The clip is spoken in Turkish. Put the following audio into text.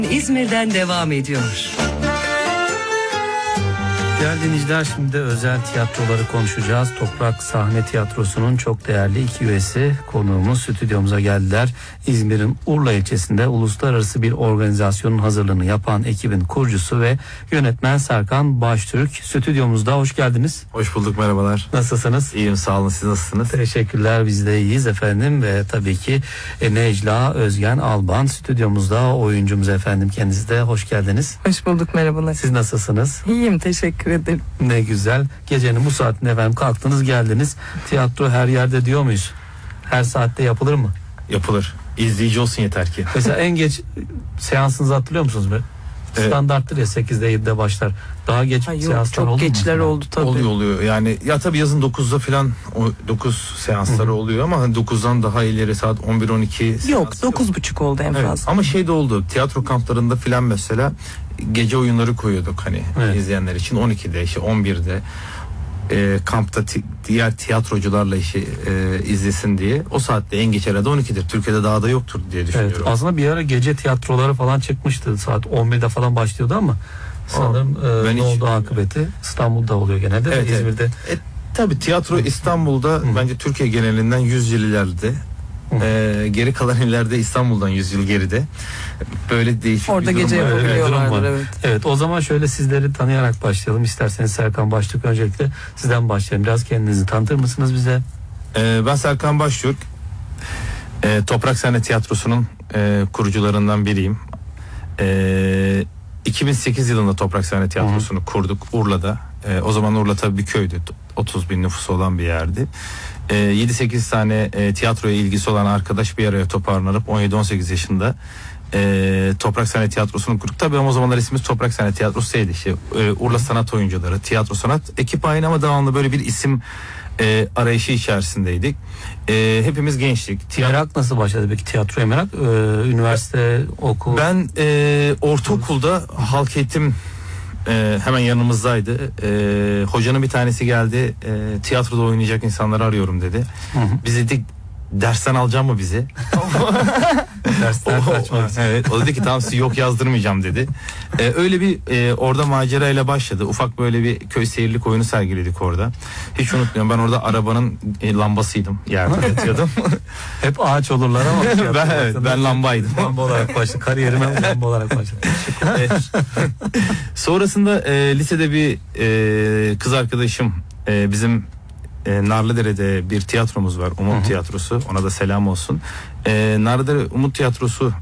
İzmir'den devam ediyor. Değerli dinleyiciler, şimdi de özel tiyatroları konuşacağız. Toprak Sahne Tiyatrosu'nun çok değerli iki üyesi konuğumuz stüdyomuza geldiler. İzmir'in Urla ilçesinde uluslararası bir organizasyonun hazırlığını yapan ekibin kurucusu ve yönetmen Serkan Baştürk stüdyomuzda. Hoş geldiniz. Hoş bulduk, merhabalar. Nasılsınız? İyiyim, sağ olun, siz nasılsınız? Teşekkürler, biz de iyiyiz efendim. Ve tabii ki Necla Özgen Alban stüdyomuzda, oyuncumuz efendim. Kendiniz de hoş geldiniz. Hoş bulduk, merhabalar. Siz nasılsınız? İyiyim, teşekkür ederim. Ne güzel. Gecenin bu saatinde efendim kalktınız geldiniz. Tiyatro her yerde diyor muyuz? Her saatte yapılır mı? Yapılır. İzleyici olsun yeter ki. Mesela en geç seansınızı hatırlıyor musunuz be? Standarttır ya, 8'de 7'de başlar. Daha geç seanslar oldu mu? Çok geçler oldu tabii. Oluyor. Yani ya tabii yazın 9'da falan 9 seansları oluyor ama 9'dan daha ileri saat 11-12 Yok, 9.30 oldu en fazla. Ama şey de oldu. Tiyatro kamplarında falan mesela gece oyunları koyuyorduk hani izleyenler için 12'de, işte 11'de. Kampta diğer tiyatrocularla izlesin diye. O saatte en geç herhalde 12'dir. Türkiye'de daha da yoktur diye düşünüyorum. Evet, aslında bir ara gece tiyatroları falan çıkmıştı. Saat 11'de falan başlıyordu ama sanırım ne oldu akıbeti? İstanbul'da oluyor genelde. Evet, İzmir'de. Tabii tiyatro İstanbul'da bence Türkiye genelinden 100 yıl ileride. Geri kalan illerde İstanbul'dan 100 yıl geride. Böyle değişik orada bir durum gece var. yapabiliyorlardır, evet. Evet, o zaman şöyle sizleri tanıyarak başlayalım. İsterseniz Serkan Baştürk, öncelikle sizden başlayalım. Biraz kendinizi tanıtır mısınız bize? Ben Serkan Baştürk. Toprak Sahne Tiyatrosu'nun kurucularından biriyim. 2008 yılında Toprak Sahne Tiyatrosu'nu kurduk Urla'da. O zaman Urla tabii bir köydü. 30 bin nüfusu olan bir yerdi. 7-8 tane tiyatroya ilgisi olan arkadaş bir araya toparlanıp 17-18 yaşında Toprak Sahne Tiyatrosu'nu kurduk. Tabii ama o zamanlar ismimiz Toprak Sahne Tiyatrosu'ydı. Urla Sanat Oyuncuları, Tiyatro Sanat. Ekip aynı ama devamlı böyle bir isim arayışı içerisindeydik. Hepimiz gençlik. Merak nasıl başladı peki, tiyatroya merak? Üniversite, okul? Ben ortaokulda halk eğitim hemen yanımızdaydı. Hocanın bir tanesi geldi. Tiyatroda oynayacak insanları arıyorum dedi. Biz dedik, dersten alacak mı bizi? Dersten kaçmak. Evet. O dedi ki tamam, sizi yok yazdırmayacağım dedi. Öyle bir orada macerayla başladı. Ufak böyle bir köy seyirlik oyunu sergiledik orada. Hiç unutmuyorum, ben orada arabanın lambasıydım. Yerde yatıyordum. Hep ağaç olurlar ama. ben lambaydım. Lamba olarak başladı. Kariyerime lamba olarak başladı. Sonrasında lisede bir kız arkadaşım, bizim Narlıdere'de bir tiyatromuz var, Umut Tiyatrosu, ona da selam olsun. Narlıdere Umut Tiyatrosu